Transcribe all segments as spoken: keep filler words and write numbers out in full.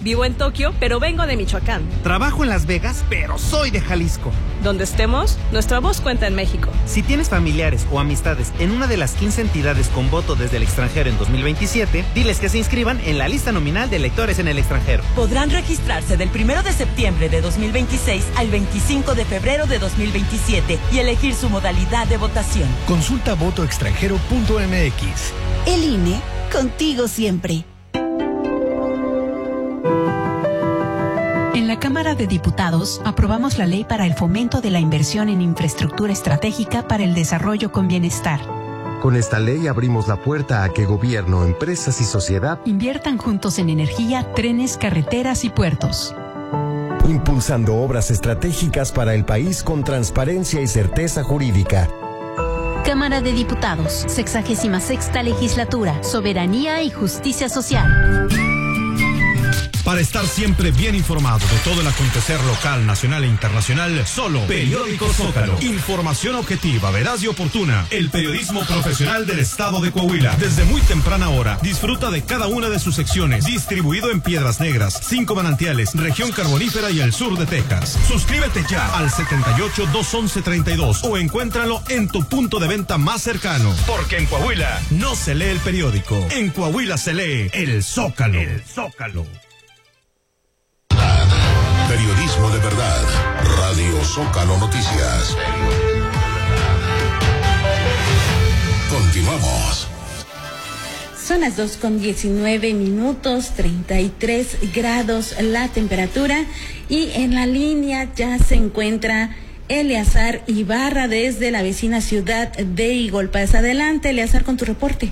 Vivo en Tokio, pero vengo de Michoacán. Trabajo en Las Vegas, pero soy de Jalisco. Donde estemos, nuestra voz cuenta en México. Si tienes familiares o amistades en una de las quince entidades con voto desde el extranjero en dos mil veintisiete, diles que se inscriban en la lista nominal de electores en el extranjero. Podrán registrarse del primero de septiembre de dos mil veintiséis al veinticinco de febrero de dos mil veintisiete y elegir su modalidad de votación. Consulta voto extranjero punto m x. El I N E, contigo siempre. En la Cámara de Diputados aprobamos la ley para el fomento de la inversión en infraestructura estratégica para el desarrollo con bienestar. Con esta ley abrimos la puerta a que gobierno, empresas y sociedad inviertan juntos en energía, trenes, carreteras y puertos. Impulsando obras estratégicas para el país con transparencia y certeza jurídica. Cámara de Diputados, sexagésima sexta legislatura, soberanía y justicia social. Para estar siempre bien informado de todo el acontecer local, nacional e internacional, solo Periódico Zócalo. Información objetiva, veraz y oportuna. El periodismo profesional del estado de Coahuila. Desde muy temprana hora, disfruta de cada una de sus secciones. Distribuido en Piedras Negras, Cinco Manantiales, Región Carbonífera y el sur de Texas. Suscríbete ya al setenta y ocho, doscientos once, treinta y dos o encuéntralo en tu punto de venta más cercano. Porque en Coahuila no se lee el periódico. En Coahuila se lee el Zócalo. El Zócalo. Periodismo de verdad. Radio Zócalo Noticias. Continuamos. Son las dos con diecinueve minutos, treinta y tres grados la temperatura, y en la línea ya se encuentra Eleazar Ibarra desde la vecina ciudad de Igolpaz. Adelante, Eleazar, con tu reporte.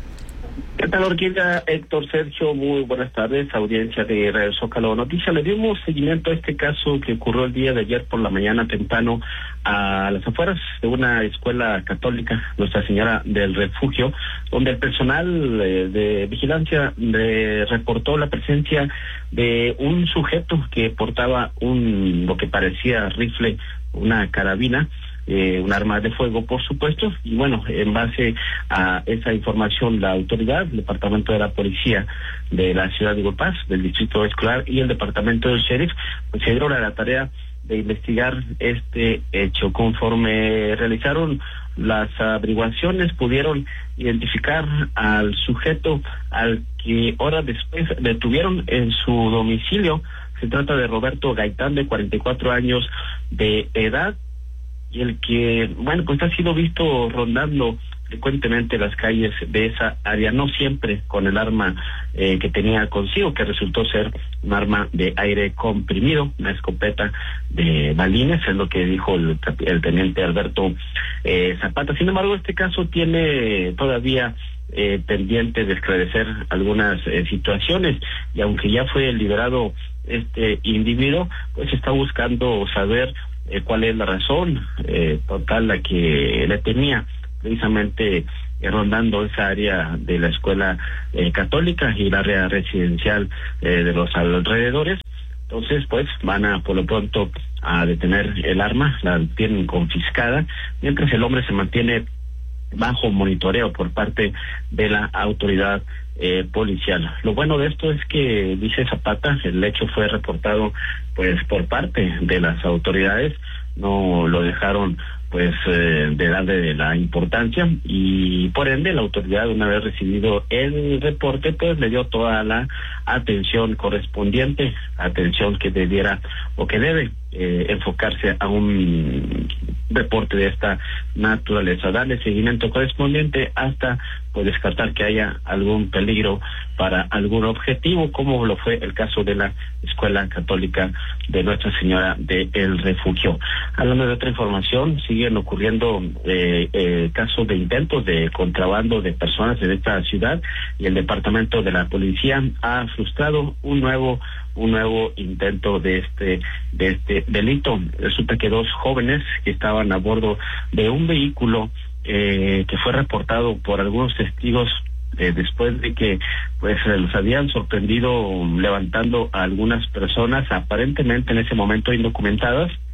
¿Qué tal, Orquídea? Héctor, Sergio, muy buenas tardes, audiencia de Radio Zócalo Noticias. Le dimos seguimiento a este caso que ocurrió el día de ayer por la mañana temprano a las afueras de una escuela católica, Nuestra Señora del Refugio, donde el personal eh, de vigilancia de, reportó la presencia de un sujeto que portaba un lo que parecía rifle, una carabina, Eh, un arma de fuego, por supuesto, y bueno, en base a esa información, la autoridad, el departamento de la policía de la ciudad de Igolpaz, del distrito escolar y el departamento del sheriff, pues se dieron a la tarea de investigar este hecho. Conforme realizaron las averiguaciones, pudieron identificar al sujeto al que horas después detuvieron en su domicilio. Se trata de Roberto Gaitán, de cuarenta y cuatro años de edad, y el que, bueno, pues ha sido visto rondando frecuentemente las calles de esa área, no siempre con el arma eh, que tenía consigo, que resultó ser un arma de aire comprimido, una escopeta de balines, es lo que dijo el, el teniente Alberto eh, Zapata. Sin embargo, este caso tiene todavía eh, pendiente de esclarecer algunas eh, situaciones, y aunque ya fue liberado este individuo, pues está buscando saber Eh, cuál es la razón eh, total la que le tenía precisamente eh, rondando esa área de la escuela eh, católica y el área residencial eh, de los alrededores. Entonces, pues, van a por lo pronto a detener el arma, la tienen confiscada, mientras el hombre se mantiene bajo monitoreo por parte de la autoridad eh, policial. Lo bueno de esto es que, dice Zapata, el hecho fue reportado pues por parte de las autoridades, no lo dejaron pues eh, de darle la importancia, y por ende la autoridad, una vez recibido el reporte, pues le dio toda la atención correspondiente, atención que debiera o que debe eh, enfocarse a un reporte de esta naturaleza, darle seguimiento correspondiente hasta pues descartar que haya algún peligro para algún objetivo, como lo fue el caso de la Escuela Católica de Nuestra Señora del Refugio. Hablando de otra información, siguen ocurriendo eh, eh, casos de intentos de contrabando de personas en esta ciudad, y el departamento de la policía ha frustrado un nuevo un nuevo intento de este de este delito. Resulta que dos jóvenes que estaban a bordo de un vehículo eh, que fue reportado por algunos testigos eh, después de que pues los habían sorprendido levantando a algunas personas aparentemente en ese momento indocumentadas,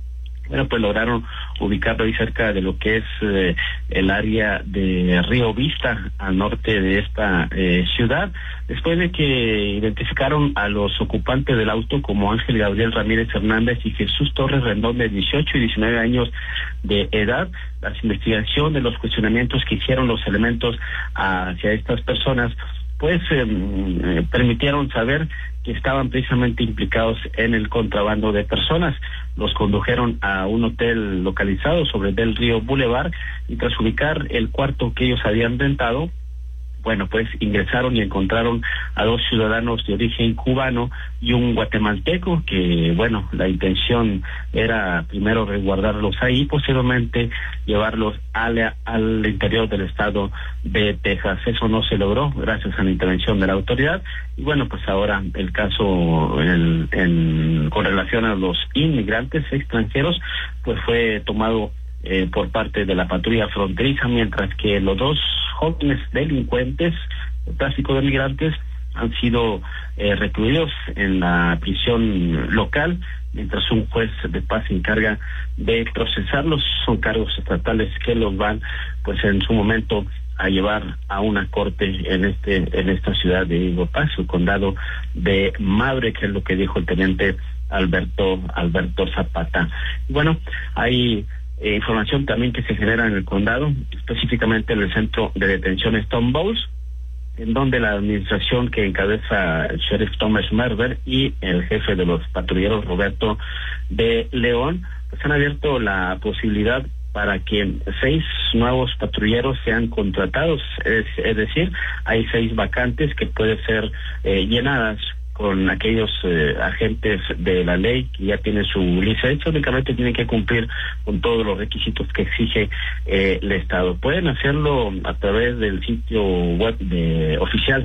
Bueno, pues lograron ubicarlo ahí cerca de lo que es eh, el área de Río Vista, al norte de esta eh, ciudad, después de que identificaron a los ocupantes del auto como Ángel Gabriel Ramírez Hernández y Jesús Torres Rendón, de dieciocho y diecinueve años de edad. Las investigaciones, los cuestionamientos que hicieron los elementos hacia estas personas, pues eh, permitieron saber que estaban precisamente implicados en el contrabando de personas. Los condujeron a un hotel localizado sobre Del Río Boulevard y tras ubicar el cuarto que ellos habían rentado, bueno, pues ingresaron y encontraron a dos ciudadanos de origen cubano y un guatemalteco, que, bueno, la intención era primero resguardarlos ahí y posteriormente llevarlos al, al interior del estado de Texas. Eso no se logró gracias a la intervención de la autoridad y, bueno, pues ahora el caso en, en, con relación a los inmigrantes extranjeros, pues fue tomado Eh, por parte de la patrulla fronteriza, mientras que los dos jóvenes delincuentes de tráfico de migrantes han sido eh, recluidos en la prisión local, mientras un juez de paz se encarga de procesarlos. Son cargos estatales que los van, pues en su momento, a llevar a una corte en este en esta ciudad de Eagle Pass, el condado de Madre, que es lo que dijo el teniente Alberto Alberto Zapata. Y bueno, hay Eh, información también que se genera en el condado, específicamente en el centro de detención Stone Bowls, en donde la administración que encabeza el sheriff Thomas Merver y el jefe de los patrulleros Roberto de León, pues han abierto la posibilidad para que seis nuevos patrulleros sean contratados, es, es decir, hay seis vacantes que pueden ser eh, llenadas con aquellos eh, agentes de la ley que ya tienen su licencia. Únicamente tienen que cumplir con todos los requisitos que exige eh, el Estado. Pueden hacerlo a través del sitio web de, oficial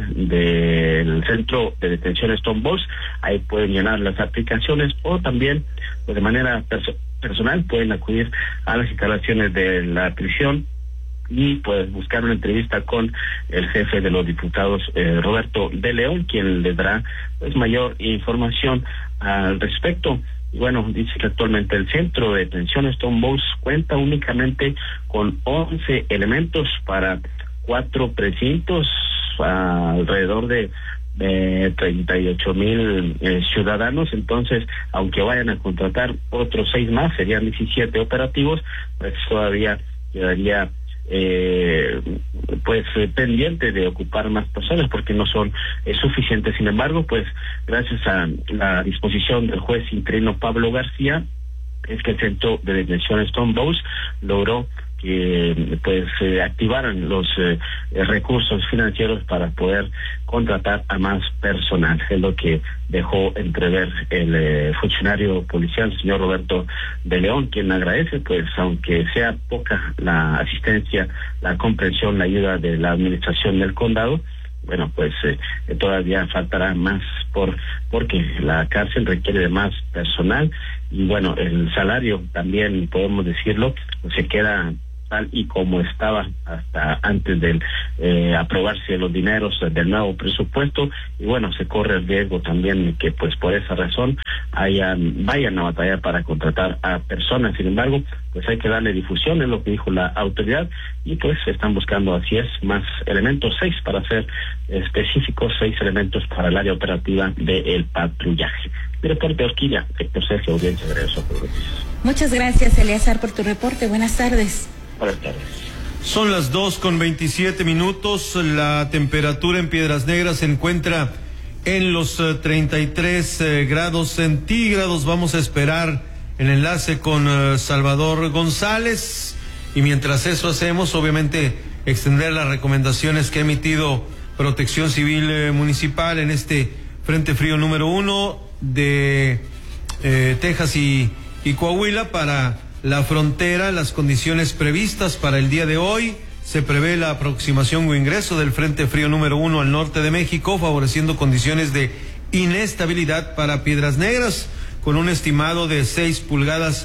del Centro de Detención Stone Bowls. Ahí pueden llenar las aplicaciones o también, pues, de manera perso- personal pueden acudir a las instalaciones de la prisión y pues buscar una entrevista con el jefe de los diputados, eh, Roberto de León, quien les dará pues mayor información al respecto. Y bueno, dice que actualmente el centro de detención Stone Bowls cuenta únicamente con once elementos para cuatro precintos, alrededor de de treinta y ocho mil eh, ciudadanos. Entonces, aunque vayan a contratar otros seis más, serían diecisiete operativos, pues todavía quedaría Eh, pues eh, pendiente de ocupar más personas porque no son eh, suficientes. Sin embargo, pues gracias a la disposición del juez interino Pablo García, es que el centro de detención Stone Bowls logró que pues eh, activaran los eh, recursos financieros para poder contratar a más personal. Es lo que dejó entrever el eh, funcionario policial, el señor Roberto de León, quien agradece, pues aunque sea poca la asistencia, la comprensión, la ayuda de la administración del condado, bueno, pues eh, todavía faltará más por porque la cárcel requiere de más personal y bueno, el salario también, podemos decirlo, se queda tal y como estaba hasta antes de eh, aprobarse los dineros del nuevo presupuesto y bueno, se corre el riesgo también que pues por esa razón hayan, vayan a batallar para contratar a personas. Sin embargo, pues hay que darle difusión, es lo que dijo la autoridad y pues están buscando, así es, más elementos, seis para ser específicos, seis elementos para el área operativa del patrullaje. Mi reporte, Orquilla, Héctor Sergio, audiencia de Regreso por Noticias. Muchas gracias, Eleazar, por tu reporte. Buenas tardes. Buenas tardes. Son las dos con veintisiete minutos. La temperatura en Piedras Negras se encuentra en los uh, treinta y tres uh, grados centígrados. Vamos a esperar el enlace con uh, Salvador González. Y mientras eso hacemos, obviamente, extender las recomendaciones que ha emitido Protección Civil eh, Municipal en este Frente Frío número uno de eh, Texas y, y Coahuila para la frontera. Las condiciones previstas para el día de hoy: se prevé la aproximación o ingreso del Frente Frío número uno al norte de México, favoreciendo condiciones de inestabilidad para Piedras Negras, con un estimado de seis pulgadas,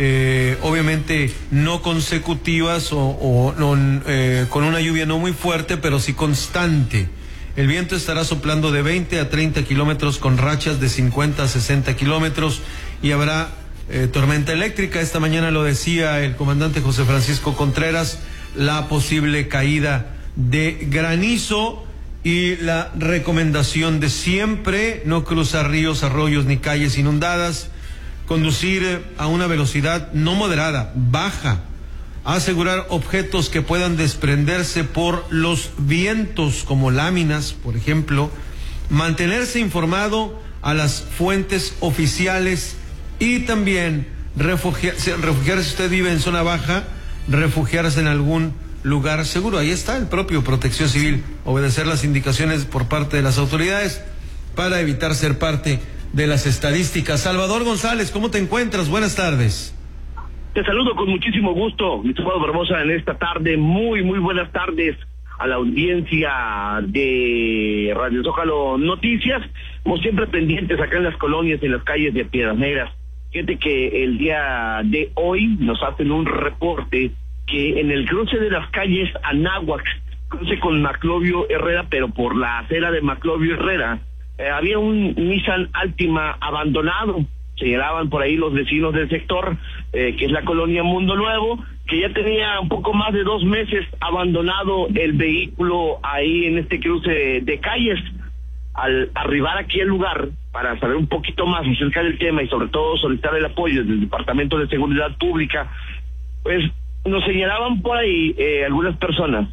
eh, obviamente no consecutivas o, o no, eh, con una lluvia no muy fuerte, pero sí constante. El viento estará soplando de veinte a treinta kilómetros con rachas de cincuenta a sesenta kilómetros y habrá eh, tormenta eléctrica. Esta mañana lo decía el comandante José Francisco Contreras, la posible caída de granizo y la recomendación de siempre no cruzar ríos, arroyos ni calles inundadas, conducir a una velocidad no moderada, baja, asegurar objetos que puedan desprenderse por los vientos como láminas, por ejemplo, mantenerse informado a las fuentes oficiales y también refugiarse, refugiarse si usted vive en zona baja, refugiarse en algún lugar seguro. Ahí está el propio Protección Civil, obedecer las indicaciones por parte de las autoridades para evitar ser parte de las estadísticas. Salvador González, ¿cómo te encuentras? Buenas tardes. Te saludo con muchísimo gusto, mi estimado Barbosa, en esta tarde. Muy, muy buenas tardes a la audiencia de Radio Zócalo Noticias, como siempre pendientes acá en las colonias, en las calles de Piedras Negras. Fíjate que el día de hoy nos hacen un reporte que en el cruce de las calles Anáhuac, cruce con Maclovio Herrera, pero por la acera de Maclovio Herrera, eh, había un Nissan Altima abandonado. Señalaban por ahí los vecinos del sector, eh, que es la colonia Mundo Nuevo, que ya tenía un poco más de dos meses abandonado el vehículo ahí en este cruce de, de calles. Al arribar aquí al lugar, para saber un poquito más acerca del tema y sobre todo solicitar el apoyo del Departamento de Seguridad Pública, pues nos señalaban por ahí eh, algunas personas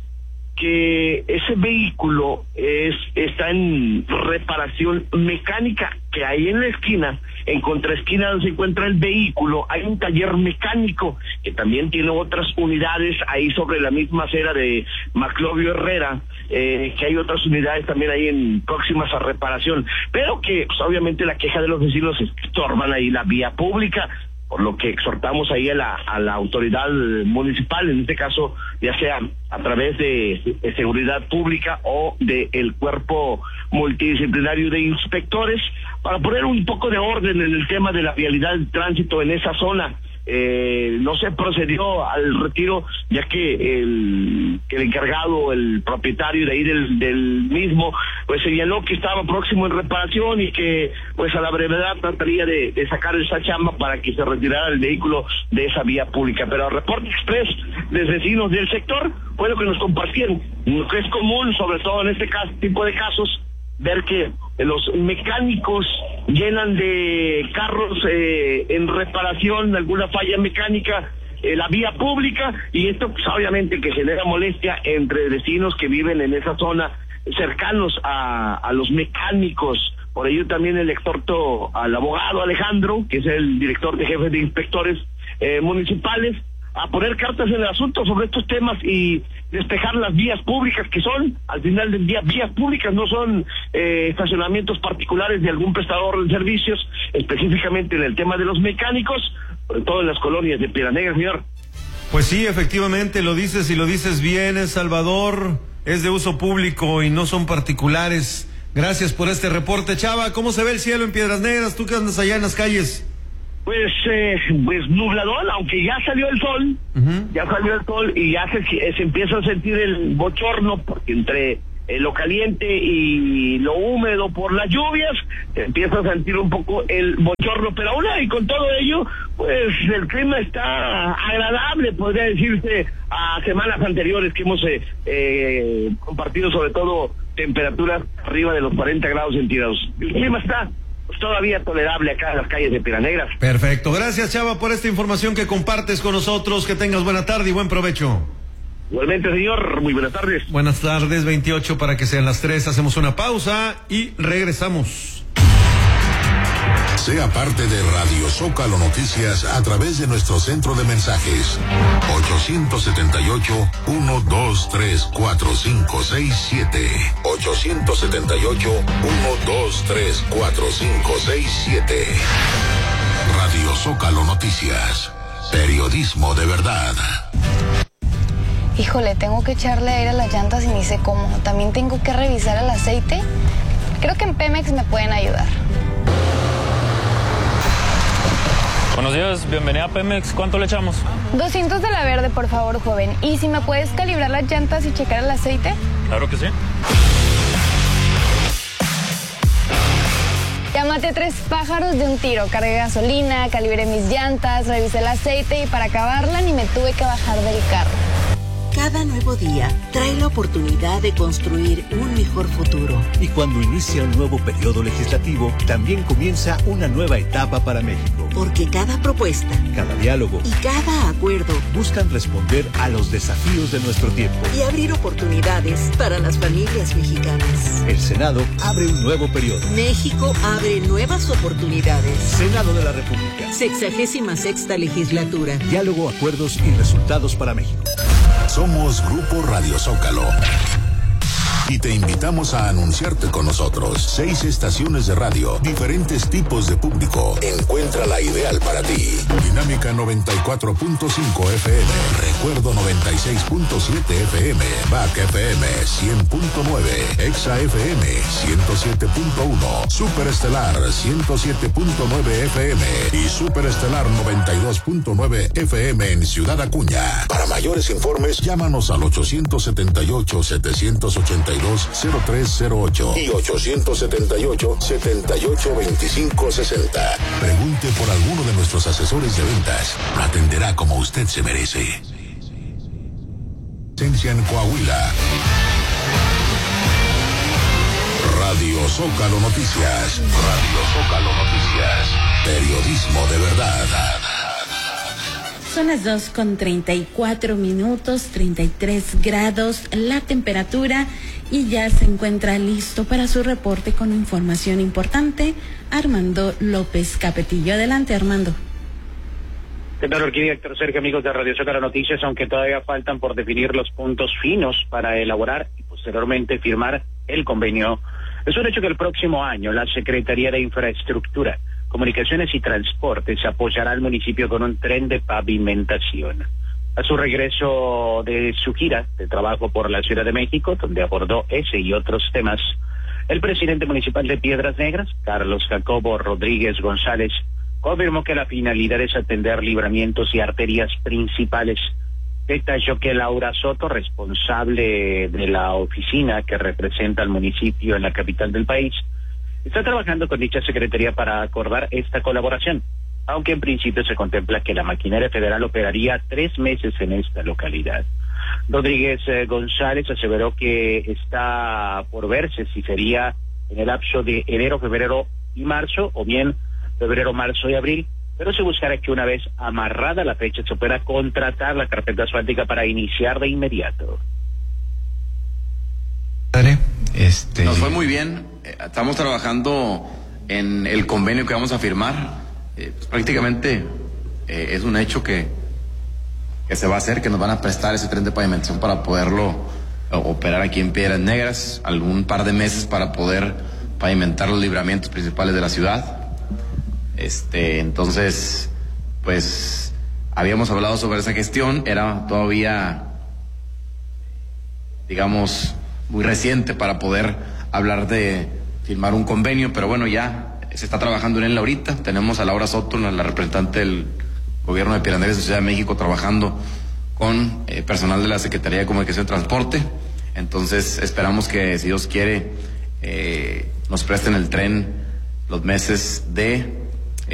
que ese vehículo es está en reparación mecánica, que ahí en la esquina, en contraesquina donde se encuentra el vehículo, hay un taller mecánico que también tiene otras unidades ahí sobre la misma acera de Maclovio Herrera, eh, que hay otras unidades también ahí en próximas a reparación, pero que pues, obviamente la queja de los vecinos es que estorban ahí la vía pública, por lo que exhortamos ahí a la, a la autoridad municipal, en este caso, ya sea a través de, de seguridad pública o de el cuerpo multidisciplinario de inspectores, para poner un poco de orden en el tema de la vialidad del tránsito en esa zona. Eh, no se procedió al retiro, ya que el, el encargado, el propietario de ahí del, del mismo, pues señaló que estaba próximo en reparación y que pues a la brevedad trataría de, de sacar esa chamba para que se retirara el vehículo de esa vía pública. Pero reporte express de vecinos del sector fue lo que nos compartieron, lo que es común, sobre todo en este caso, tipo de casos, ver que los mecánicos llenan de carros eh, en reparación, alguna falla mecánica, eh, la vía pública, y esto pues obviamente que genera molestia entre vecinos que viven en esa zona, cercanos a, a los mecánicos. Por ello también el exhorto al abogado Alejandro, que es el director de jefes de inspectores eh, municipales, a poner cartas en el asunto sobre estos temas y despejar las vías públicas, que son, al final del día, vías públicas, no son eh, estacionamientos particulares de algún prestador de servicios, específicamente en el tema de los mecánicos, sobre todo en las colonias de Piedras Negras, señor. Pues sí, efectivamente, lo dices y lo dices bien, El Salvador, es de uso público y no son particulares. Gracias por este reporte, Chava. ¿Cómo se ve el cielo en Piedras Negras? ¿Tú que andas allá en las calles? Pues, eh, pues nubladón, aunque ya salió el sol, uh-huh. ya salió el sol y ya se, se empieza a sentir el bochorno, porque entre eh, lo caliente y lo húmedo por las lluvias, se empieza a sentir un poco el bochorno, pero aún y con todo ello, pues el clima está agradable, podría decirse, a semanas anteriores que hemos eh, eh, compartido, sobre todo temperaturas arriba de los cuarenta grados centígrados. El clima está pues todavía tolerable acá en las calles de Piedras Negras. Perfecto, gracias Chava por esta información que compartes con nosotros, que tengas buena tarde y buen provecho. Igualmente, señor, muy buenas tardes. Buenas tardes, veintiocho para que sean las tres, hacemos una pausa y regresamos. Sea parte de Radio Zócalo Noticias a través de nuestro centro de mensajes ocho siete ocho, uno dos tres, cuatro cinco seis siete ocho siete ocho, uno dos tres, cuatro cinco seis siete. Radio Zócalo Noticias, periodismo de verdad. Híjole, tengo que echarle aire a las llantas y ni sé cómo. También tengo que revisar el aceite. Creo que en Pemex me pueden ayudar. Buenos días, bienvenida a Pemex. ¿Cuánto le echamos? doscientos de la verde, por favor, joven. ¿Y si me puedes calibrar las llantas y checar el aceite? Claro que sí. Ya Ya maté tres pájaros de un tiro. Cargué gasolina, calibré mis llantas, revisé el aceite y para acabarla ni me tuve que bajar del carro. Cada nuevo día trae la oportunidad de construir un mejor futuro. Y cuando inicia un nuevo periodo legislativo, también comienza una nueva etapa para México. Porque cada propuesta, cada diálogo y cada acuerdo buscan responder a los desafíos de nuestro tiempo y abrir oportunidades para las familias mexicanas. El Senado abre un nuevo periodo. México abre nuevas oportunidades. Senado de la República. Sexagésima sexta legislatura. Diálogo, acuerdos y resultados para México. Somos Grupo Radio Zócalo y te invitamos a anunciarte con nosotros. Seis estaciones de radio, diferentes tipos de público. Encuentra la ideal para ti. Dinámica noventa y cuatro punto cinco F M, Recuerdo noventa y seis punto siete F M, B A C F M cien punto nueve, Exa F M ciento siete punto uno, Superestelar ciento siete punto nueve F M y Superestelar noventa y dos punto nueve F M en Ciudad Acuña. Para mayores informes, llámanos al ochocientos setenta y ocho, setecientos ochenta y dos, cero tres cero ocho y ochocientos setenta y ocho, setenta y ocho, veinticinco sesenta. Pregunte por alguno de nuestros asesores de ventas. Lo atenderá como usted se merece. Presencia en Coahuila. Radio Zócalo Noticias. Radio Zócalo Noticias. Periodismo de verdad. Son las dos con treinta y cuatro minutos, treinta y tres grados la temperatura y ya se encuentra listo para su reporte con información importante Armando López Capetillo. Adelante, Armando. ¿Qué tal, Orquídea, Héctor Sergio, amigos de Radio Zócalo Noticias? Aunque todavía faltan por definir los puntos finos para elaborar y posteriormente firmar el convenio, es un hecho que el próximo año la Secretaría de Infraestructura, Comunicaciones y Transportes apoyará al municipio con un tren de pavimentación. A su regreso de su gira de trabajo por la Ciudad de México, donde abordó ese y otros temas, el presidente municipal de Piedras Negras, Carlos Jacobo Rodríguez González, confirmó que la finalidad es atender libramientos y arterias principales. Detalló que Laura Soto, responsable de la oficina que representa al municipio en la capital del país, está trabajando con dicha secretaría para acordar esta colaboración, aunque en principio se contempla que la maquinaria federal operaría tres meses en esta localidad. Rodríguez eh, González aseveró que está por verse si sería en el lapso de enero, febrero y marzo, o bien febrero, marzo y abril, pero se buscará que una vez amarrada la fecha se pueda contratar la carpeta asfáltica para iniciar de inmediato. Este... Nos fue muy bien, estamos trabajando en el convenio que vamos a firmar, eh, pues prácticamente eh, es un hecho que, que se va a hacer, que nos van a prestar ese tren de pavimentación para poderlo eh, operar aquí en Piedras Negras, algún par de meses para poder pavimentar los libramientos principales de la ciudad. Este, entonces, pues habíamos hablado sobre esa gestión, era todavía, digamos, muy reciente para poder hablar de firmar un convenio, pero bueno, ya se está trabajando en él ahorita. Tenemos a Laura Soto, la representante del gobierno de Piedras Negras de Ciudad de México, trabajando con eh, personal de la Secretaría de Comunicación y Transporte. Entonces esperamos que, si Dios quiere, eh, nos presten el tren los meses de